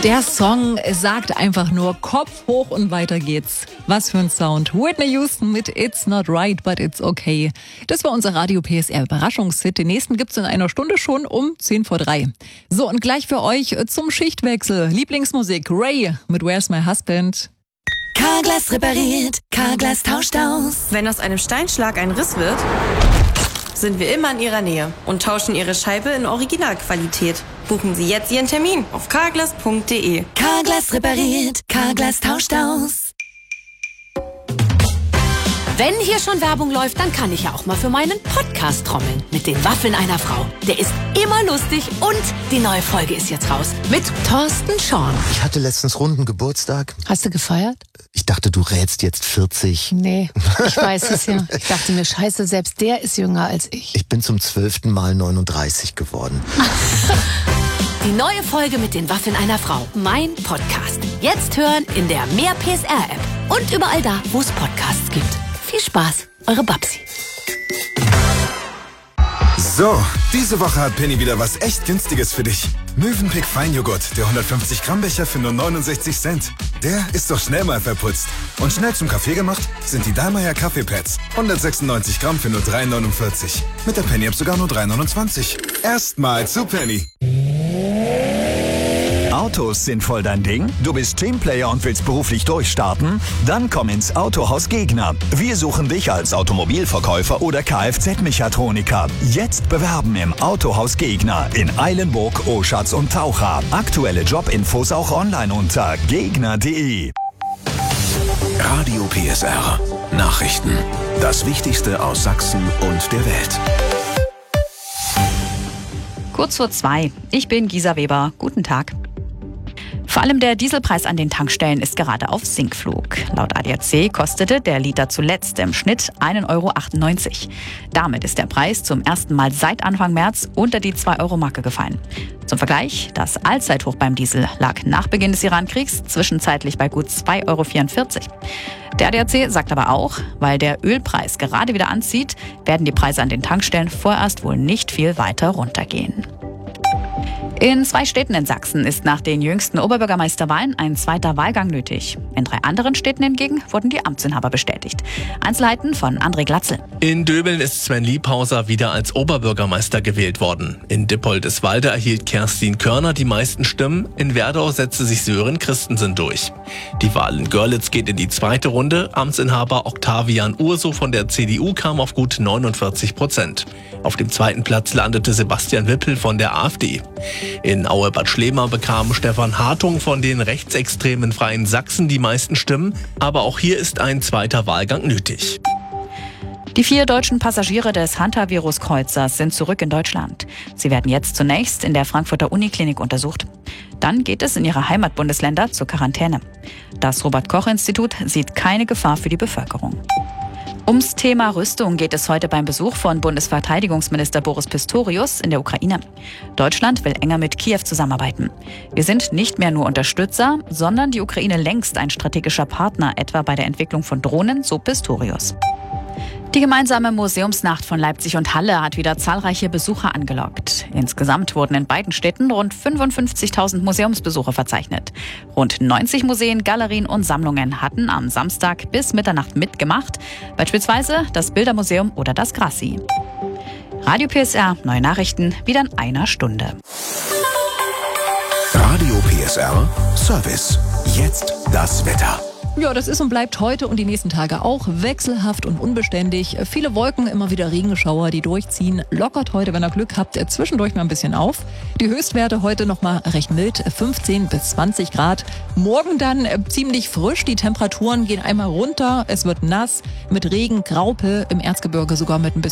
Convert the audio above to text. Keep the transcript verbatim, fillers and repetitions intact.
Der Song sagt einfach nur Kopf hoch und weiter geht's. Was für ein Sound. Whitney Houston mit It's Not Right, but It's Okay. Das war unser Radio P S R Überraschungshit. Den nächsten gibt's in einer Stunde schon um zehn vor drei. So, und gleich für euch zum Schichtwechsel. Lieblingsmusik Ray mit Where's My Husband? Carglass repariert, Carglass tauscht aus. Wenn aus einem Steinschlag ein Riss wird, sind wir immer in Ihrer Nähe und tauschen Ihre Scheibe in Originalqualität. Buchen Sie jetzt Ihren Termin auf carglass punkt de. Carglass repariert, Carglass tauscht aus. Wenn hier schon Werbung läuft, dann kann ich ja auch mal für meinen Podcast trommeln. Mit den Waffeln einer Frau. Der ist immer lustig und die neue Folge ist jetzt raus. Mit Thorsten Schorn. Ich hatte letztens runden Geburtstag. Hast du gefeiert? Ich dachte, du rätst jetzt vierzig. Nee, ich weiß es ja. Ich dachte mir, scheiße, selbst der ist jünger als ich. Ich bin zum zwölften Mal neununddreißig geworden. Die neue Folge mit den Waffeln einer Frau. Mein Podcast. Jetzt hören in der Mehr P S R App. Und überall da, wo es Podcasts gibt. Viel Spaß, eure Babsi. So, diese Woche hat Penny wieder was echt Günstiges für dich. Mövenpick Feinjoghurt, der hundertfünfzig Gramm Becher für nur neunundsechzig Cent. Der ist doch schnell mal verputzt. Und schnell zum Kaffee gemacht sind die Dallmayr Kaffeepads. hundertsechsundneunzig Gramm für nur drei neunundvierzig. Mit der Penny App sogar nur drei neunundzwanzig. Erstmal zu Penny. Autos sind voll dein Ding? Du bist Teamplayer und willst beruflich durchstarten? Dann komm ins Autohaus Gegner. Wir suchen dich als Automobilverkäufer oder Kfz-Mechatroniker. Jetzt bewerben im Autohaus Gegner in Eilenburg, Oschatz und Taucha. Aktuelle Jobinfos auch online unter gegner punkt de. Radio P S R. Nachrichten. Das Wichtigste aus Sachsen und der Welt. Kurz vor zwei. Ich bin Gisa Weber. Guten Tag. Vor allem der Dieselpreis an den Tankstellen ist gerade auf Sinkflug. Laut A D A C kostete der Liter zuletzt im Schnitt ein Euro achtundneunzig. Damit ist der Preis zum ersten Mal seit Anfang März unter die zwei Euro Marke gefallen. Zum Vergleich, das Allzeithoch beim Diesel lag nach Beginn des Irankriegs zwischenzeitlich bei gut zwei Euro vierundvierzig. Der A D A C sagt aber auch, weil der Ölpreis gerade wieder anzieht, werden die Preise an den Tankstellen vorerst wohl nicht viel weiter runtergehen. In zwei Städten in Sachsen ist nach den jüngsten Oberbürgermeisterwahlen ein zweiter Wahlgang nötig. In drei anderen Städten hingegen wurden die Amtsinhaber bestätigt. Einzelheiten von André Glatzel. In Döbeln ist Sven Liebhauser wieder als Oberbürgermeister gewählt worden. In Dippoldiswalde erhielt Kerstin Körner die meisten Stimmen. In Werdau setzte sich Sören Christensen durch. Die Wahl in Görlitz geht in die zweite Runde. Amtsinhaber Octavian Urso von der C D U kam auf gut neunundvierzig Prozent. Auf dem zweiten Platz landete Sebastian Wippel von der AfD. In Aue-Bad Schlema bekam Stefan Hartung von den rechtsextremen Freien Sachsen die meisten Stimmen, aber auch hier ist ein zweiter Wahlgang nötig. Die vier deutschen Passagiere des Hantavirus-Kreuzers sind zurück in Deutschland. Sie werden jetzt zunächst in der Frankfurter Uniklinik untersucht. Dann geht es in ihre Heimatbundesländer zur Quarantäne. Das Robert-Koch-Institut sieht keine Gefahr für die Bevölkerung. Ums Thema Rüstung geht es heute beim Besuch von Bundesverteidigungsminister Boris Pistorius in der Ukraine. Deutschland will enger mit Kiew zusammenarbeiten. Wir sind nicht mehr nur Unterstützer, sondern die Ukraine längst ein strategischer Partner, etwa bei der Entwicklung von Drohnen, so Pistorius. Die gemeinsame Museumsnacht von Leipzig und Halle hat wieder zahlreiche Besucher angelockt. Insgesamt wurden in beiden Städten rund fünfundfünfzigtausend Museumsbesucher verzeichnet. Rund neunzig Museen, Galerien und Sammlungen hatten am Samstag bis Mitternacht mitgemacht, beispielsweise das Bildermuseum oder das Grassi. Radio P S R, neue Nachrichten, wieder in einer Stunde. Radio P S R, Service. Jetzt das Wetter. Ja, das ist und bleibt heute und die nächsten Tage auch wechselhaft und unbeständig. Viele Wolken, immer wieder Regenschauer, die durchziehen. Lockert heute, wenn ihr Glück habt, zwischendurch mal ein bisschen auf. Die Höchstwerte heute noch mal recht mild, fünfzehn bis zwanzig Grad. Morgen dann ziemlich frisch. Die Temperaturen gehen einmal runter. Es wird nass mit Regen, Graupel, im Erzgebirge sogar mit ein bisschen